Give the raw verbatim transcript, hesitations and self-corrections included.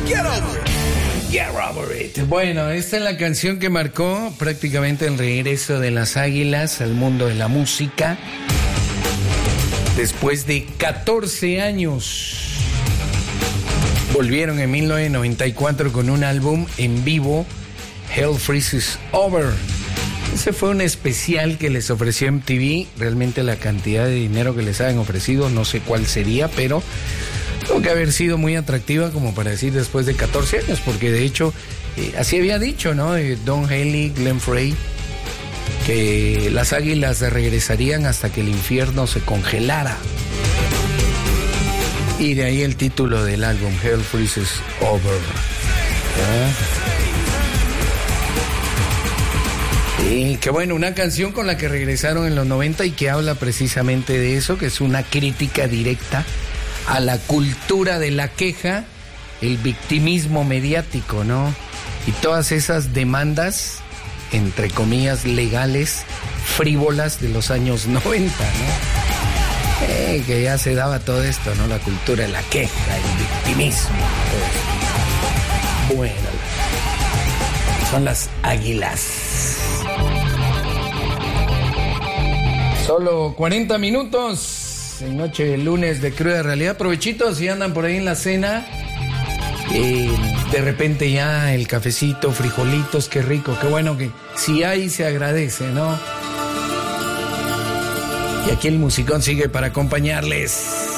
Get over it. Get over it. Bueno, esta es la canción que marcó prácticamente el regreso de las Águilas al mundo de la música. Después de catorce años, volvieron en mil novecientos noventa y cuatro con un álbum en vivo, Hell Freezes Over. Ese fue un especial que les ofreció M T V. Realmente la cantidad de dinero que les habían ofrecido no sé cuál sería, pero tuvo que haber sido muy atractiva como para decir después de catorce años, porque de hecho eh, así había dicho, ¿no? Eh, Don Henley, Glenn Frey, que las Águilas regresarían hasta que el infierno se congelara. Y de ahí el título del álbum, Hell Freezes Over. ¿Eh? Y que bueno, una canción con la que regresaron en los noventa y que habla precisamente de eso, que es una crítica directa a la cultura de la queja, el victimismo mediático, ¿no? Y todas esas demandas, entre comillas, legales, frívolas de los años noventa, ¿no? Eh, que ya se daba todo esto, ¿no? La cultura de la queja, el victimismo. Todo. Bueno, son las Águilas. Solo cuarenta minutos en noche de lunes de cruda realidad. Provechitos si andan por ahí en la cena. Eh, de repente ya el cafecito, frijolitos, qué rico, qué bueno que si hay se agradece, ¿no? Y aquí el musicón sigue para acompañarles.